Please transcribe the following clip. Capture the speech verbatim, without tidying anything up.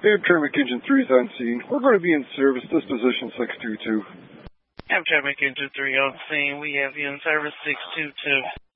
Hamtramck Engine three is on scene. We're going to be in service, disposition six two two. Hamtramck Engine three on scene. We have you in service six two two.